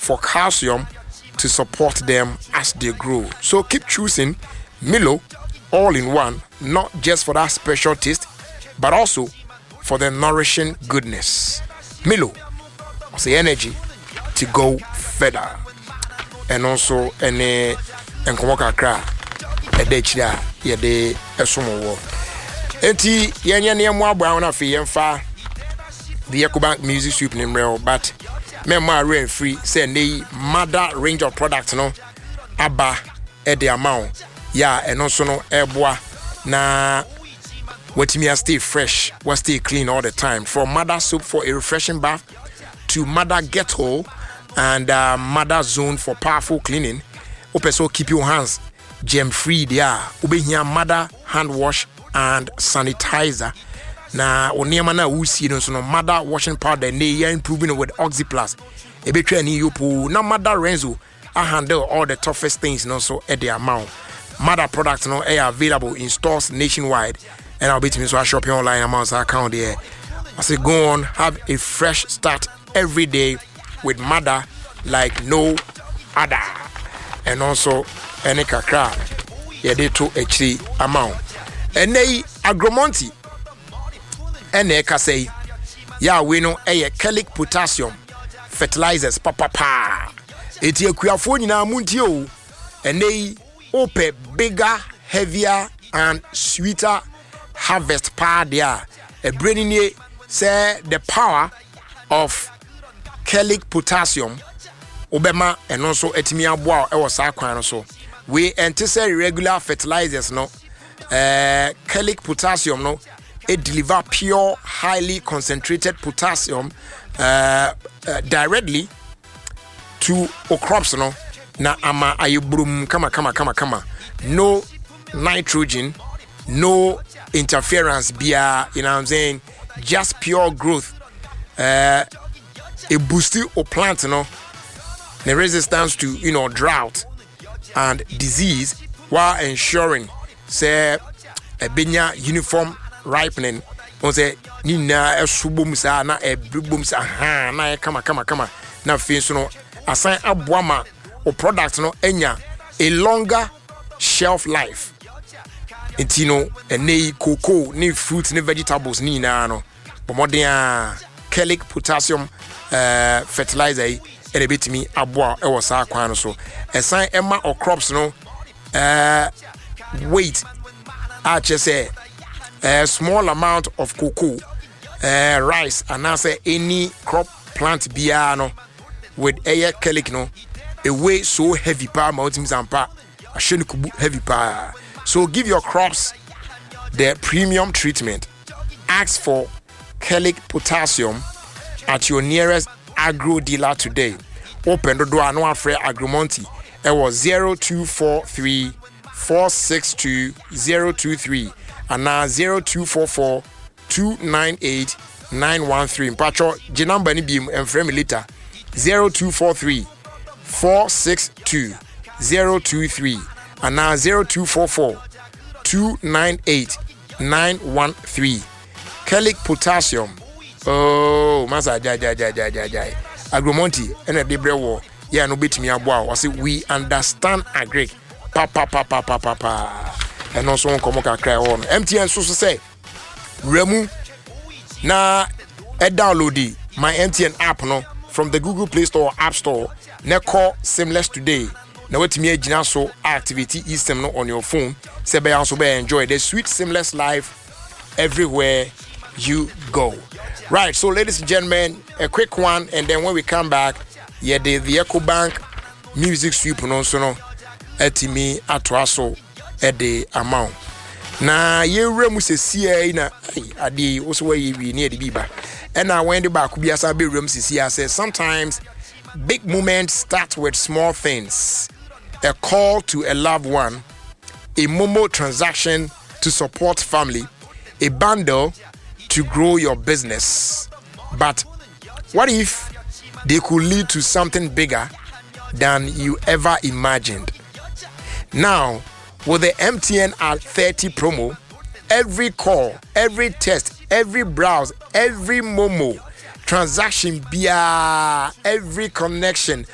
for calcium to support them as they grow. So keep choosing Milo all-in-one, not just for that special taste, but also for the nourishing goodness. Milo, the energy to go further. And also any enkomokakra edechira yede esomo. Enti yenya nemu abwa na fe yemfa the EcoBank music soup nimrel, but memma rain free say nei mother range of products no aba e the amount ya and also no eboa na wetimi stay fresh, we stay clean all the time. From mother soap for a refreshing bath to mother get whole and mother zone for powerful cleaning. Also keep your hands germ free there. Ubehia mother hand wash and sanitizer. Na oniema na usi no so no mother washing powder ne ya improving with Oxyplus. Ebetwa ni yopo na mother Renzo I handle all the toughest things no so at the amount. Mother products no are available in stores nationwide, and I'll be to me so I shop online amounts account there. I say go on, have a fresh start every day with mother like no other. And also any kakra they to actually amount. And they agromonti and they can say yeah we know a chelic potassium fertilizers pa eti akuafo nyina muntio and they open bigger, heavier and sweeter harvest power there. A brainy say the power of chelic potassium obema and also etimia boa e was akwan so we anticipate regular fertilizers no chelic potassium no it deliver pure highly concentrated potassium directly to crops no na ama ayebrum kama no nitrogen, no interference bia, you know what I'm saying, just pure growth. A boosting or plant no the resistance to drought and disease while ensuring say a benya uniform ripening on say nina esubum sa na ebribum sa ha na kama na fin no assign aboama or products no enya a longer shelf life. Intino ne cocoa, ne fruits, ne vegetables ni na no. But more than chelic potassium fertilizer and a bit me aboa e was akwan so. Assign emma or crops no weight I just say a small amount of cocoa, rice, and I say any crop plant biano with air chelic no a way so heavy power mountains and pa a shouldn't heavy power. So give your crops the premium treatment. Ask for chelic potassium at your nearest agro dealer today. Open the door no afraid agromonti. It was 0243 462 023 and now 0244 298 913. Pacho, the number ni beam and frame later 0243 462 023 and now 0244 298 913. Chelic potassium. Oh, Masa jai. Agromonti and a debre war. Yeah, no bit me aboa. I say we understand agri. Pa. And also on Komoka cry on. MTN so say Remu na download my MTN app no from the Google Play Store or App Store. Na call Seamless today. Now what me gina so activity system no on your phone. Say be also be enjoy the sweet seamless life everywhere you go. Right, so ladies and gentlemen, a quick one, and then when we come back, yeah, the EcoBank music sweep no so no etimi atwaso at the amount. Na ye remu se sia na ade also where we near the biba. And now when the back could be as a big room sia says sometimes big moments start with small things. A call to a loved one, a Momo transaction to support family, a bundle to grow your business. But what if they could lead to something bigger than you ever imagined? Now, with the MTN at 30 promo, every call, every text, every browse, every Momo transaction, every connection